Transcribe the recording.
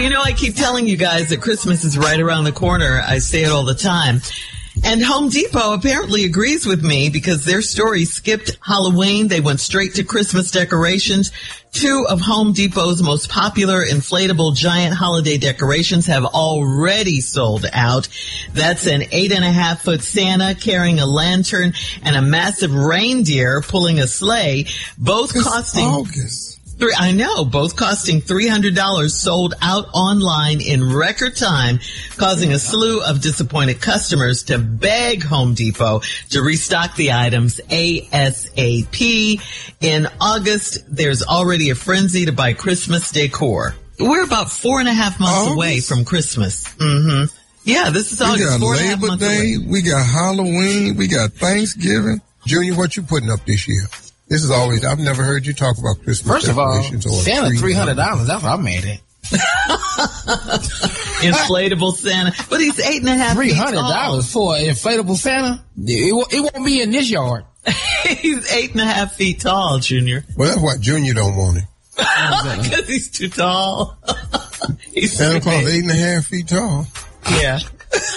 Well, I keep telling you guys that Christmas is right around the corner. I say it all the time. And Home Depot apparently agrees with me because their story skipped Halloween. They went straight to Christmas decorations. 2 of Home Depot's most popular inflatable giant holiday decorations have already sold out. That's an 8.5-foot Santa carrying a lantern and a massive reindeer pulling a sleigh, both costing August. Both costing $300, sold out online in record time, causing a slew of disappointed customers to beg Home Depot to restock the items ASAP. In August, there's already a frenzy to buy Christmas decor. We're about 4.5 months away from Christmas. Mm-hmm. Yeah, this is August. We got Labor Day, we got Halloween, we got Thanksgiving. Junior, what you putting up this year? This is always, I've never heard you talk about Christmas First of all, decorations. Santa $300. That's what I'm mad at. Inflatable Santa. But he's 8.5 feet tall. $300 for an inflatable Santa? It won't be in this yard. He's 8.5 feet tall, Junior. Well, that's why Junior don't want him. Because he's too tall. Santa Claus 8.5 feet tall. Yeah.